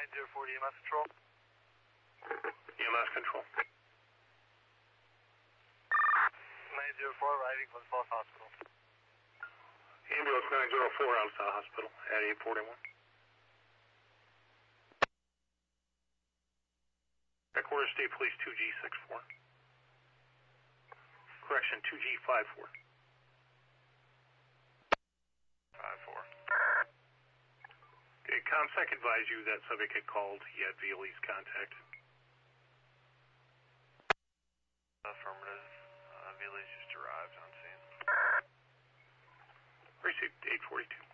904 EMS control. EMS control. 904 arriving from South Hospital. Ambulance 904 out of South Hospital at 841. Headquarters State Police 2G64. Correction, 2G54. 54. Okay, ComSec advised you that subject had called. He had VLE's contact. Affirmative. VLE's just arrived on scene. Received 842.